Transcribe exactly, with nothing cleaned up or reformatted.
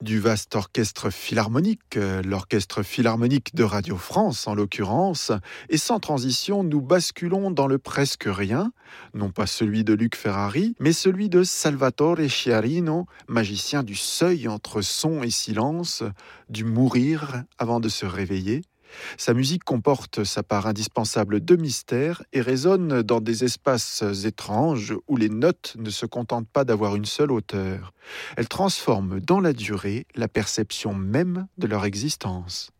du vaste orchestre philharmonique, euh, l'orchestre philharmonique de Radio France en l'occurrence, et sans transition, nous basculons dans le presque rien, non pas celui de Luc Ferrari, mais celui de Salvatore Sciarrino, magicien du seuil entre son et silence, du mourir avant de se réveiller. Sa musique comporte sa part indispensable de mystère et résonne dans des espaces étranges où les notes ne se contentent pas d'avoir une seule hauteur. Elle transforme dans la durée la perception même de leur existence.